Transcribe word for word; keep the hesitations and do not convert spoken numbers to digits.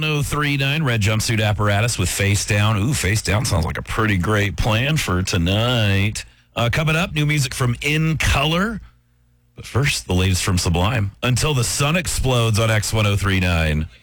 ten thirty-nine, Red Jumpsuit Apparatus with Face Down. Ooh, Face Down sounds like a pretty great plan for tonight. Uh, coming up, new music from In Color. But first, the latest from Sublime. Until the Sun Explodes on X ten thirty-nine.